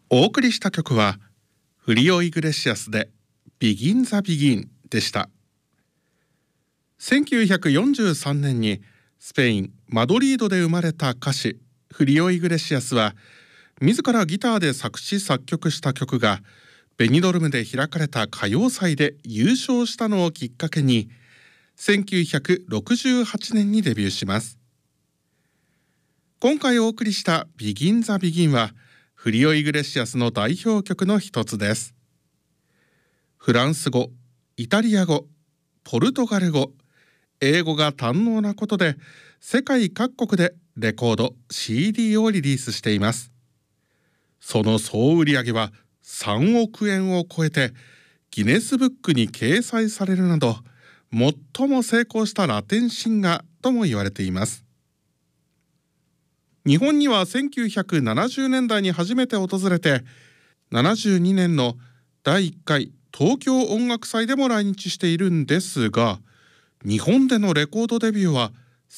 お送りした曲はフリオ・イグレシアスでビギン・ザ・ビギンでした。1943年にスペイン・マドリードで生まれた歌手フリオ・イグレシアスは、自らギターで作詞作曲した曲がベニドルムで開かれた歌謡祭で優勝したのをきっかけに1968年にデビューします。今回お送りしたビギン・ザ・ビギンはフリオ・イグレシアスの代表曲の一つです。フランス語、イタリア語、ポルトガル語、英語が堪能なことで世界各国でレコード CD をリリースしています。その総売上は3億円を超えてギネスブックに掲載されるなど、最も成功したラテンシンガーとも言われています。日本には1970年代に初めて訪れて、72年の第1回東京音楽祭でも来日しているんですが、日本でのレコードデビューは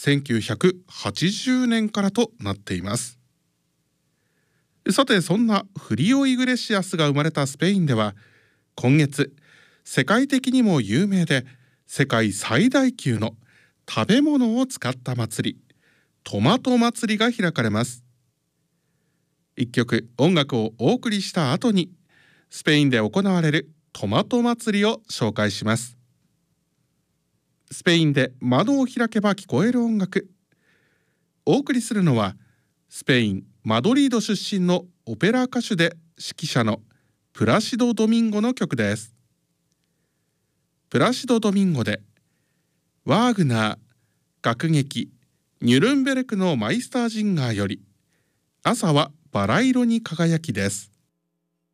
1980年からとなっています。さて、そんなフリオ・イグレシアスが生まれたスペインでは、今月世界的にも有名で世界最大級の食べ物を使った祭り、トマト祭りが開かれます。一曲音楽をお送りした後に、スペインで行われるトマト祭りを紹介します。スペインで窓を開けば聞こえる音楽。お送りするのはスペイン・マドリード出身のオペラ歌手で指揮者のプラシド・ドミンゴの曲です。プラシド・ドミンゴでワーグナー楽劇ニュルンベルクのマイスタージンガーより朝はバラ色に輝きです。